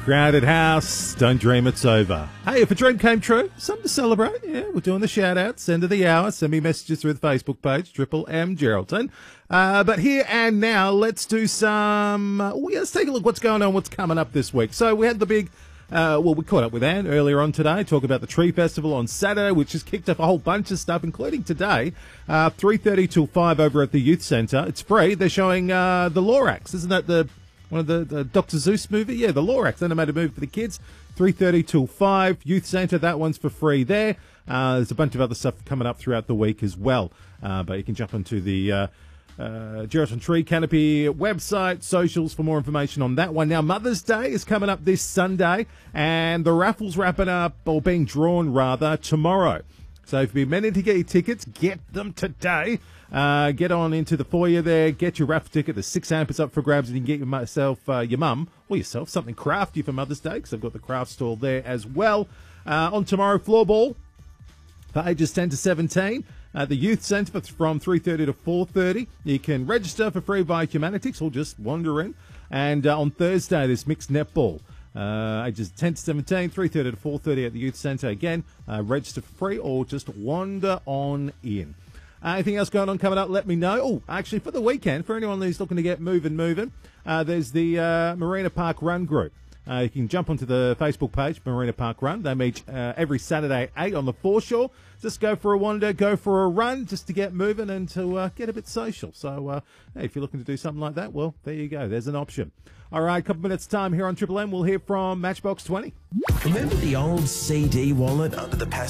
Crowded house, don't dream it's over. Hey, if a dream came true, something to celebrate. Yeah, we're doing the shout-outs, end of the hour. Send me messages through the Facebook page, Triple M Geraldton. But here and now, let's do some... let's take a look what's going on, what's coming up this week. So we had the big... we caught up with Anne earlier on today, talk about the Tree Festival on Saturday, which has kicked off a whole bunch of stuff, including today, 3:30 till 5 over at the Youth Centre. It's free. They're showing the Lorax. Isn't that one of the Dr. Zeus movie? Yeah, the Lorax, animated movie for the kids. 3:30 till 5, Youth Centre, that one's for free there. There's a bunch of other stuff coming up throughout the week as well. But you can jump onto the Geraldton Tree Canopy website, socials for more information on that one. Now, Mother's Day is coming up this Sunday, and the raffle's wrapping up, or being drawn rather, tomorrow. So if you've been meaning to get your tickets, get them today. Get on into the foyer there, get your raffle ticket. There's 6 hampers up for grabs, and you can get your mum, or yourself, something crafty for Mother's Day, because I've got the craft stall there as well. On tomorrow, floorball for ages 10 to 17. The Youth Centre from 3:30 to 4:30. You can register for free via Humanitix or just wander in. And on Thursday, there's mixed netball. Ages 10 to 17, 3:30 to 4:30 at the Youth Centre. Again, register for free or just wander on in. Anything else going on coming up, let me know. Oh, actually, for the weekend, for anyone who's looking to get moving, there's the Marina Park Run group. You can jump onto the Facebook page, Marina Park Run. They meet every Saturday at 8 on the foreshore. Just go for a wander, go for a run, just to get moving and to get a bit social. So hey, if you're looking to do something like that, well, there you go. There's an option. All right, a couple minutes' time here on Triple M. We'll hear from Matchbox 20. Remember the old CD wallet under the passenger